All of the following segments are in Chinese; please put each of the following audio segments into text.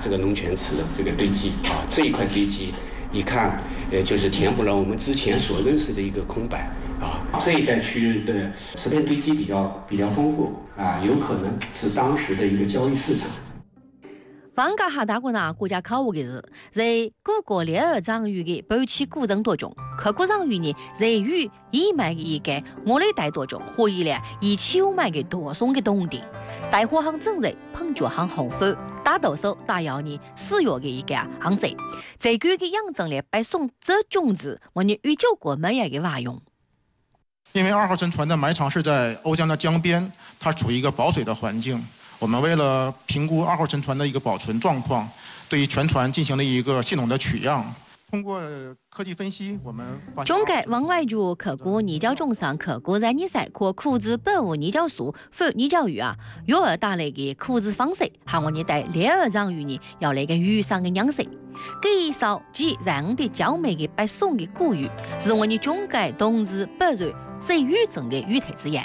这个龙泉池的这个堆积啊，这一块堆积一看，就是填补了我们之前所认识的一个空白啊。这一带区域的瓷片堆积比较丰富啊，有可能是当时的一个交易市场。 房价下大国呢，国家考核的是，在各个列二章鱼的搬迁过程当中，客观上鱼呢，在于以买的一个我来带当中，可以了以购买的多送的动地，带货行正在碰脚行红粉，大多数大要呢使用的一个行在，在个的养成了白送这种子，我呢与九国买的瓦用。 因为2号沉船的埋场是在瓯江的江边，它处于一个保水的环境。我们为了评估2号沉船的一个保存状况，对于全船进行了一个系统的取样。通过科技分析，我们发现中介往外就客观泥胶中上客观在泥塞或控制保护泥胶素反泥胶鱼啊，由而带来的控制方式，还我们带列二章鱼呢，要来个鱼上的样式。介绍及让的较美的白送的古鱼，是我们中介同志保存最完整的鱼体之一。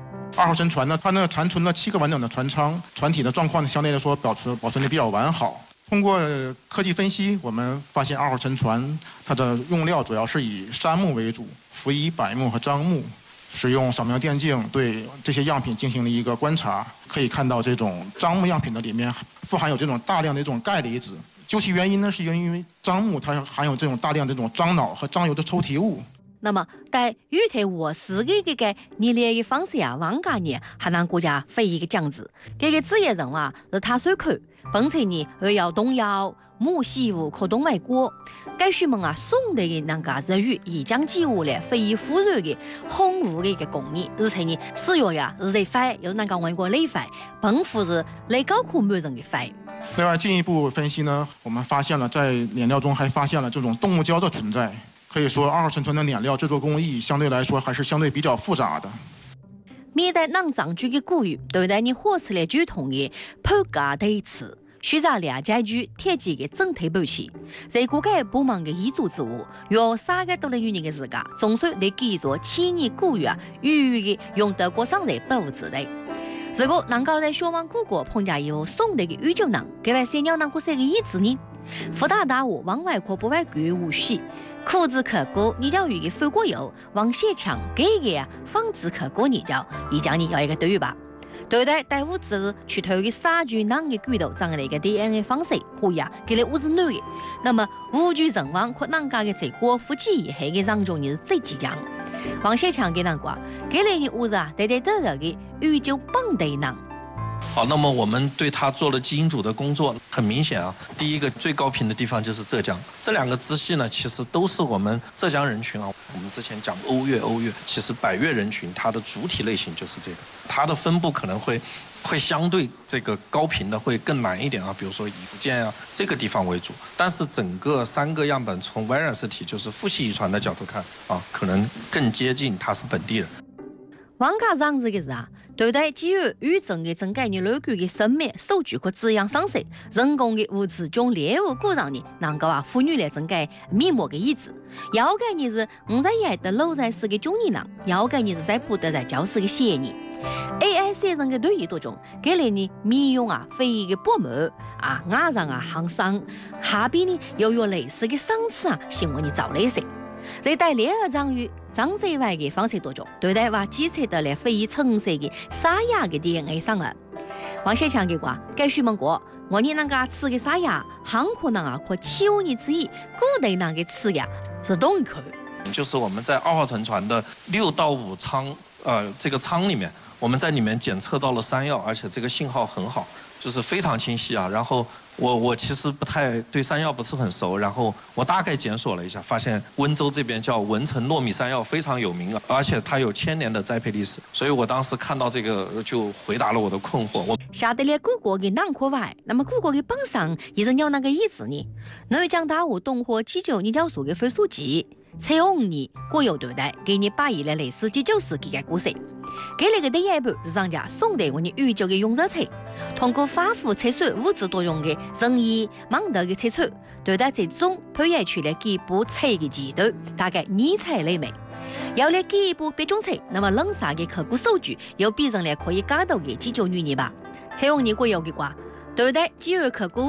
2号沉船呢，它呢残存了7个完整的船舱，船体的状况呢相对来说保存的比较完好。通过科技分析，我们发现2号沉船它的用料主要是以杉木为主，辅以柏木和樟木。使用扫描电镜对这些样品进行了一个观察，可以看到这种樟木样品的里面富含有这种大量的这种钙离子。究其原因呢，是因为樟木它含有这种大量的这种樟脑和樟油的抽提物。 那么，在鱼体和实的这个捏炼的方式啊，王家呢还让国家非一个奖子。这个职业人啊是他水口，本身呢又要动摇木西物可动外国。该许们啊宋代的那个日语已将记录了非遗富饶的红物的一个工艺，而且呢使用呀是在费，又那个外国累费，本乎是来高苦没人的费。 另外进一步分析呢，我们发现了在脸料中还发现了这种动物胶的存在。可以说2号沉船的脸料制作工艺相对来说还是相对比较复杂的。 面对能长具的古鱼，对待你火出来传统的破价对词，选择了解具铁器的整体保持，在各个部门的遗嘱之物，用3个多的女人的时间，总算来记住千年古鱼啊，鱼的用德国商人保护之类。如果能够在小王古国碰见有宋代的鱼酒囊，各位三鸟能够是个意思呢？福大大户往外国不外贵无锡。苦制可锅泥胶鱼的法国油，王写强给个啊仿制可锅泥胶，一讲你要一个对吧？对待带物质去透过杀菌囊的骨头长了一个 DNA 方式，可以啊给了物质男的。那么无惧人亡或人家的在国夫妻以后的上中你是最激强。王写强给人讲，给了你物质啊，得得的宇宙棒的囊。 好，那么我们对它做了基因组的工作，很明显啊，第一个最高频的地方就是浙江，这2个支系呢，其实都是我们浙江人群啊。我们之前讲瓯越，其实百越人群它的主体类型就是这个，它的分布可能会相对这个高频的会更难一点啊，比如说以福建啊这个地方为主，但是整个3个样本从 Y 染色体就是父系遗传的角度看啊，可能更接近它是本地人。 王家上这个是啊，对待基于宇宙的整概念逻辑的生命数据和滋养方式，人工的物质将猎物过上呢，能够啊赋予了整个面膜的意志。要概念是501的老在世的中年人，要概念是在不得在教室的嫌疑。AI 生成的对应当中，给了你面容啊非一个薄膜啊，牙上啊行伤，下边呢又有类似的赏赐啊，希望你找类似。在带列二章鱼长在外的方式当中，对待话检测到了非遗橙色的沙哑的 DNA 上啊。王写强给话，该许问过，我你那个吃的沙哑，很可能啊和7年之前古代那个吃呀是同一口。 就是我们在2号沉船的6到5舱，这个舱里面，我们在里面检测到了山药，而且这个信号很好，就是非常清晰啊。然后我其实不太对山药不是很熟，然后我大概检索了一下，发现温州这边叫文成糯米山药非常有名啊，而且它有1000年的栽培历史，所以我当时看到这个就回答了我的困惑。 下得了古国的南国外，那么古国的本上也是要那个意思呢？南江大湖东河79年教书的分数记，彩虹年国有对待，给你把一了类似19世纪的故事。给了个第一步是上家宋代我们宇宙的用热车，通过反复测算物质多用的人意盲道的测出，对待最终培养出了几部车的阶段，大概2彩类美。有了几部标准车，那么冷杀的考古数据又变成了可以加到的19年吧。彩虹年国有的话，对待基于考古